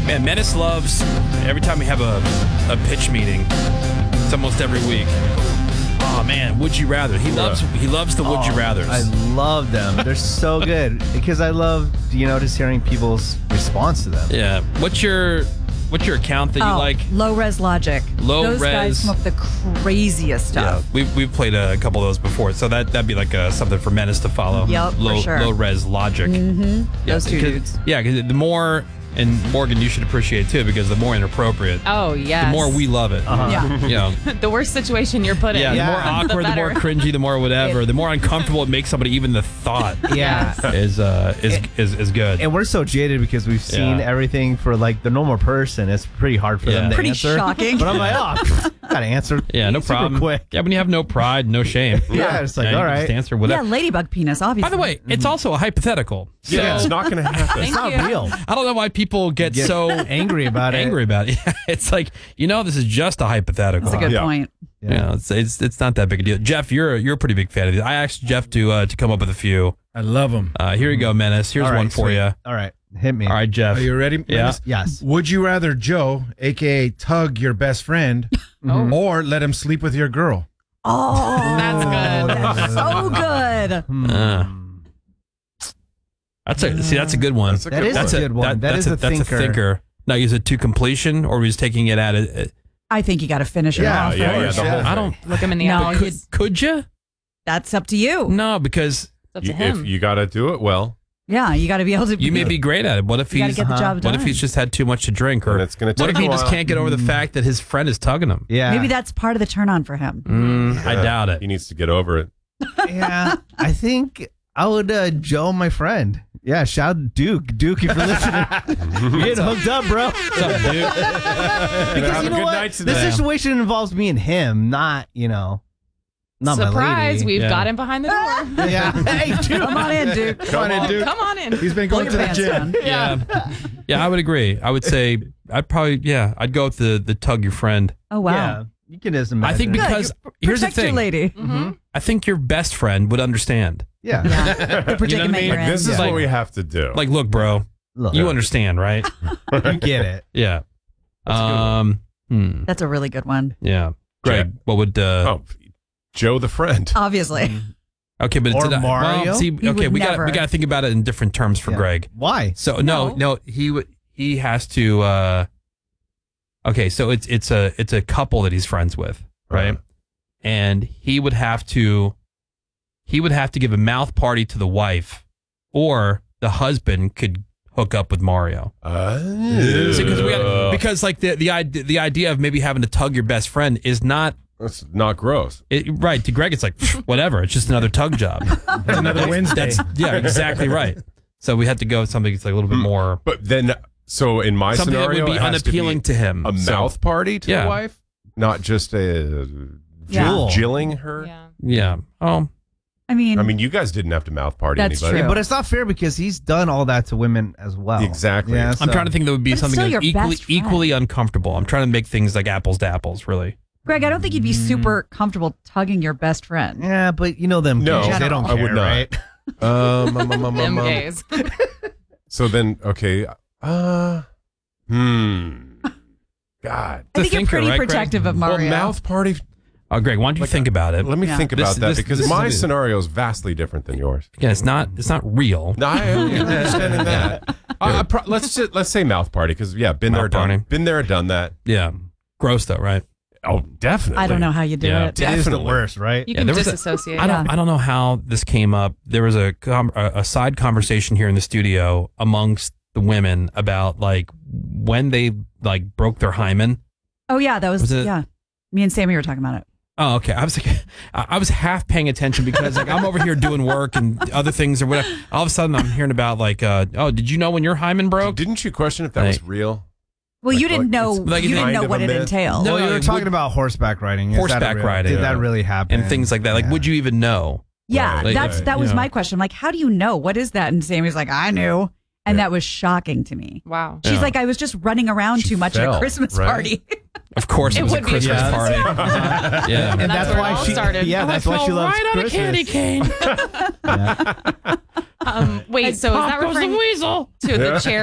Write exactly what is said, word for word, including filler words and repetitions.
Man, Menace loves, every time we have a, a pitch meeting, it's almost every week. Oh man, would you rather? He loves he loves the would oh, you rathers. I love them. They're so good because I love, you know, just hearing people's response to them. Yeah. What's your what's your account that you oh, like? Low res logic. Low Those res. guys come up with the craziest stuff. Yeah, we've we've played a couple of those before, so that that'd be like uh something for Menace to follow. Yep, low for sure. low res logic. Mm-hmm. Yeah, Those two because- dudes. Yeah, because the more, and Morgan, you should appreciate too, because the more inappropriate, Oh, yes. the more we love it. Uh-huh. Yeah. You know. The worse situation you're put in. Yeah, Yeah. the more awkward, the, better. more cringy, the more whatever, the more uncomfortable it makes somebody. Even the thought Yeah. is uh is is, is good. And we're so jaded because we've seen Yeah. everything for like the normal person. It's pretty hard for Yeah. them to Pretty answer. shocking. But I'm like, oh, gotta answer. yeah, no super problem. quick. Yeah, when you have no pride, no shame. Yeah, it's like, Yeah, you all can right. just answer Yeah, whatever. ladybug penis, obviously. By the way, it's also a hypothetical. So Yeah, it's not going to happen. It's not you. real. I don't know why people get, Get so angry about it. angry about it. It's like, you know, this is just a hypothetical. That's a good Yeah. point. You know, it's, it's it's not that big a deal. Jeff, you're you're a pretty big fan of these. I asked Jeff to uh, to come up with a few. I love them. Uh, here you go, Menace. Here's All right, one for sweet. you. All right, hit me. All right, Jeff. Are you ready? Yeah. Menace? Yes. Would you rather Joe, a k a. Tug your best friend, or let him sleep with your girl? Oh, That's good. That's so good. Hmm. Uh, that's a see. That's a good one. That's a That good is one. a good one. That that's is a, a that's thinker. a thinker. Now, is it to completion, or was taking it at it? I think you got to finish it Yeah, off. yeah, yeah, course, the yeah. whole I don't. Look him in the No, eye. Could, could you? That's up to you. No, because It's up to You, him. if you got to do it well, Yeah, you got to be able to. you may be great at it. What if You got to he's get the job done. what if he's just had too much to drink, or And it's gonna what if take he a just while. can't get over the fact that his friend is tugging him? Yeah. Maybe that's part of the turn on for him. Mm, I Yeah, doubt it. He needs to get over it. Yeah. I think I would uh, Joe, my friend. Yeah, shout out Duke. Duke, if you're listening. You're getting hooked up, bro. What's up, dude? Because Have you a know good what? night The today. situation involves me and him, not, you know, not my Surprise, lady. we've Yeah. got him behind the door. Yeah. Hey, Duke. Come on in, Duke. Come on in, dude. Come on in. He's been Pull going your to the pants gym. down. Yeah, yeah, I would agree. I would say I'd probably yeah, I'd go with the the tug your friend. Oh wow. Yeah. You can just imagine. I think it. because Good. here's the Protect your thing. lady. Mm-hmm. I think your best friend would understand. Yeah. Yeah. The predicament You know what I mean? you're in. This is Like- what we have to do. Like, look, bro, Look, you understand, right? you get it. Yeah. That's a good one. Um. Hmm, That's a really good one. yeah. Greg, what would? Uh, oh, Joe the friend. Obviously. Okay, but Or did I- Mario? Well, see, He okay, would we got never. we got to think about it in different terms for Yeah. Greg. Why? So no, No. no, he would he has to. uh Okay, so it's it's a it's a couple that he's friends with, right? Uh-huh. And he would have to he would have to give a mouth party to the wife, or the husband could hook up with Mario. Uh, So, 'cause we got- because like the the idea the idea of maybe having to tug your best friend is not That's not gross. it, right to Greg. It's like whatever. It's just another tug job. Another Wednesday. That's yeah, exactly right. So we had to go with something that's like a little bit more But then, so in my something that scenario, would be it has to unappealing to, him. a So- mouth party to Yeah. the wife, not just a Yeah. jill- jilling her. Yeah. Yeah. Oh, I mean, I mean, you guys didn't have to mouth party That's anybody. true. But it's not fair because he's done all that to women as well. Exactly. Yeah, I'm so- trying to think that would be But it's something still that's your equally best friend. equally uncomfortable. I'm trying to make things like apples to apples, really. Greg, I don't think you'd be super comfortable tugging your best friend. Yeah, but you know them No, gays, they don't I care, would not. right? Um, um, um, um, Them um, gays. So then, okay. Uh, hmm. God. I think you're thinker, pretty right, Greg? protective of Mario. Well, mouth party. Oh, Greg, why don't you Like, think about it? Let me Yeah. think about This- that this- because this is my a- scenario is vastly different than yours. Again, it's not it's not real. No, I understand that. I, I pro- let's just let's say mouth party because yeah, been there, Mouth done, party. been there, done that. Yeah, gross though, right? Oh, definitely. I don't know how you do Yeah. it. It is the Definitely. worst, right? You Yeah, can there was a- disassociate. I don't Yeah. I don't know how this came up. There was a com- a a side conversation here in the studio amongst the women about like when they like broke their hymen. Oh yeah, that was, Was it- yeah. Me and Sammy were talking about it. Oh, okay. I was like, I I was half paying attention because like I'm over here doing work and other things or whatever. All of a sudden, I'm hearing about like, uh, oh, did you know when your hymen broke? Didn't you question if that was Like- real? Well, Like, you didn't like, know. it's like you didn't kind know of what a it myth. entailed. No, Well, you were it talking would- about horseback riding. Is that Horseback real- riding. Did that really happen? and things like that. Like, Yeah. would you even know? Yeah, Right, that's right, that was yeah. my question. I'm like, how do you know? What is that? And Sammy's like, I knew. And Yeah. that was shocking to me. Wow. She's Yeah. like, I was just running around She too much at fell, a Christmas right? party. Of course, it, It was a would be a Christmas Christmas party. party. Yeah, And That's that's, where it why all she. started. Yeah, that's why she loves right on a Christmas. candy cane. Oh, Um, wait, so is that referring weasel. to the chair